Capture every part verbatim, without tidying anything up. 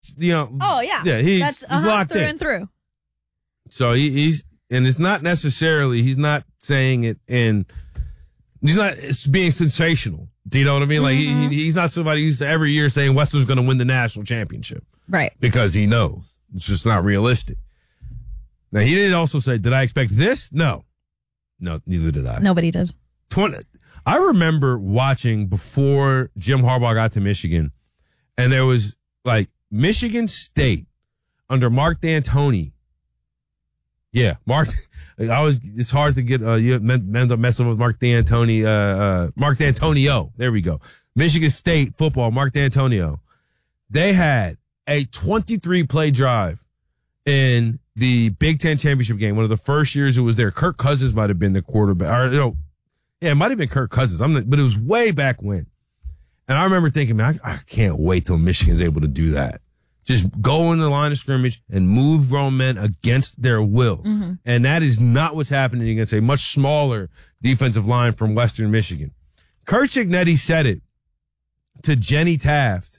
you know. Oh, yeah. Yeah, he's, That's, he's uh-huh, locked through in. and through. So he, he's, and it's not necessarily, he's not saying it in, he's not it's being sensational. Do you know what I mean? Like, Mm-hmm. he, he's not somebody who's every year saying Western's going to win the national championship. Right. Because he knows. It's just not realistic. Now, he did also say, did I expect this? No. No, neither did I. Nobody did. twenty I remember watching before Jim Harbaugh got to Michigan, and there was, like, Michigan State under Mark D'Antoni. Yeah, Mark. I was. It's hard to get. Uh, you end up messing with Mark D'Antoni. Uh, uh, Mark D'Antonio. There we go. Michigan State football. Mark D'Antonio. They had a twenty-three play drive in the Big Ten championship game. One of the first years it was there. Kirk Cousins might have been the quarterback. Or, you know, yeah, it might have been Kirk Cousins. I'm not, but it was way back when. And I remember thinking, man, I, I can't wait till Michigan's able to do that. Just go in the line of scrimmage and move grown men against their will. Mm-hmm. And that is not what's happening against a much smaller defensive line from Western Michigan. Curt Cignetti said it to Jenny Taft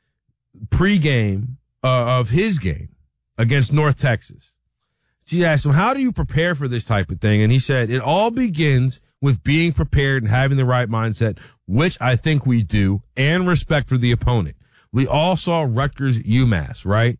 pregame uh, of his game against North Texas. She asked him, how do you prepare for this type of thing? And he said, it all begins with being prepared and having the right mindset, which I think we do, and respect for the opponent. We all saw Rutgers UMass, right?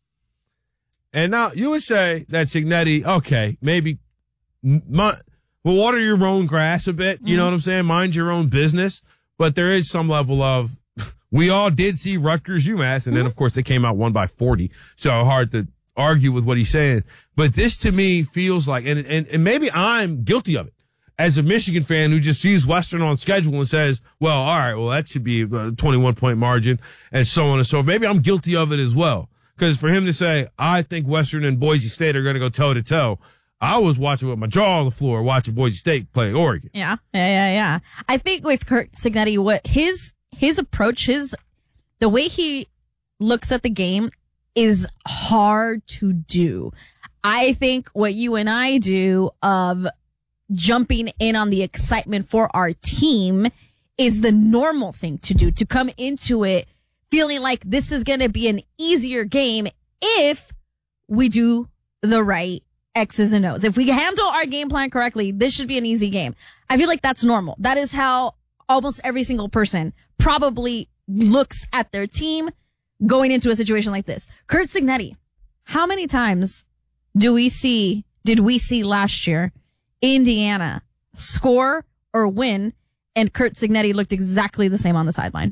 And now you would say that Cignetti, okay, maybe well, water your own grass a bit. You mm-hmm. know what I'm saying? Mind your own business. But there is some level of, we all did see Rutgers UMass. And mm-hmm. then, of course, they came out one by forty. So hard to argue with what he's saying. But this to me feels like, and, and, and maybe I'm guilty of it. As a Michigan fan who just sees Western on schedule and says, well, all right, well, that should be a twenty-one point margin and so on and so. Maybe I'm guilty of it as well. Because for him to say, I think Western and Boise State are going to go toe to toe. I was watching with my jaw on the floor, watching Boise State play Oregon. Yeah, yeah, yeah, yeah. I think with Curt Cignetti, what his, his approach, his, the way he looks at the game is hard to do. I think what you and I do of jumping in on the excitement for our team is the normal thing to do, to come into it feeling like this is going to be an easier game if we do the right X's and O's. If we handle our game plan correctly, this should be an easy game. I feel like that's normal. That is how almost every single person probably looks at their team going into a situation like this. Curt Cignetti, how many times do we see, did we see last year Indiana score or win, and Curt Cignetti looked exactly the same on the sideline?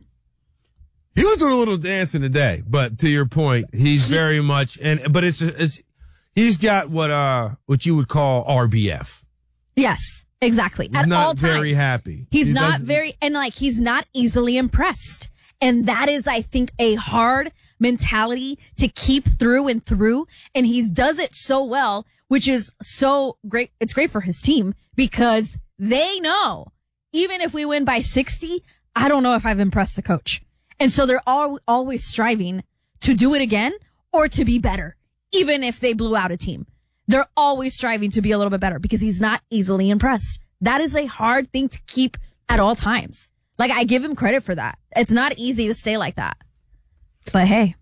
He was doing a little dancing today, but to your point, he's very much, and but it's, it's he's got what uh what you would call R B F. Yes, exactly. He's At not all times, very happy. He's he not doesn't... very, and like he's not easily impressed, and that is, I think, a hard mentality to keep through and through, and he does it so well. Which is so great. It's great for his team because they know even if we win by sixty, I don't know if I've impressed the coach. And so they're all, always striving to do it again or to be better, even if they blew out a team. They're always striving to be a little bit better because he's not easily impressed. That is a hard thing to keep at all times. Like, I give him credit for that. It's not easy to stay like that. But hey,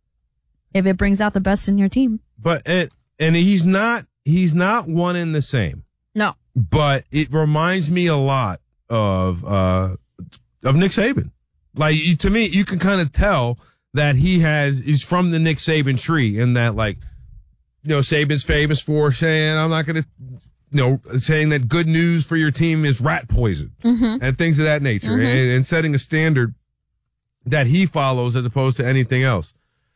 if it brings out the best in your team. But it, And he's not, he's not one and the same. No. But it reminds me a lot of, uh, of Nick Saban. Like, you, to me, you can kind of tell that he has, he's from the Nick Saban tree, and that, like, you know, Saban's famous for saying, I'm not going to, you know, saying that good news for your team is rat poison mm-hmm. and things of that nature, mm-hmm. and, and setting a standard that he follows as opposed to anything else.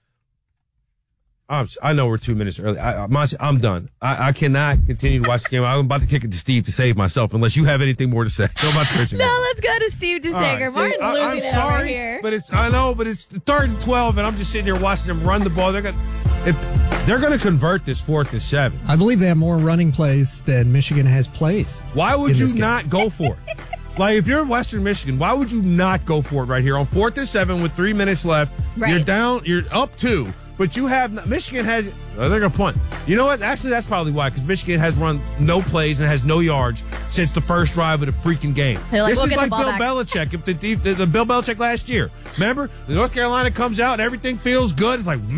I'm, I know we're two minutes early. I, I, Monty, I'm done. I, I cannot continue to watch the game. I'm about to kick it to Steve to save myself, unless you have anything more to say. No, about to no let's go to Steve DeSager. Right, Martin's I, losing I'm it sorry, over here. But it's, I know, but it's third and twelve, and I'm just sitting here watching them run the ball. They're gonna, if they're going to convert this fourth and seven. I believe they have more running plays than Michigan has plays. Why would you not go for it? Like, if you're Western Michigan, why would you not go for it right here on fourth and seven with three minutes left? Right. You're down, you're up two. But you have, Michigan has, oh, they're going to punt. You know what? Actually, that's probably why, because Michigan has run no plays and has no yards since the first drive of the freaking game. They're like, this "We'll is get the like ball Bill back." Belichick. If the, the, the Bill Belichick last year, remember, the North Carolina comes out and everything feels good. It's like,